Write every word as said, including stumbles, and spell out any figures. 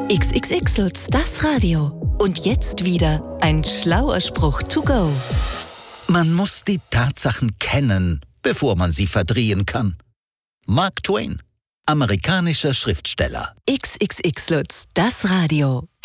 X X X Lutz, das Radio. Und jetzt wieder ein schlauer Spruch to go. Man muss die Tatsachen kennen, bevor man sie verdrehen kann. Mark Twain, amerikanischer Schriftsteller. X X X Lutz, das Radio.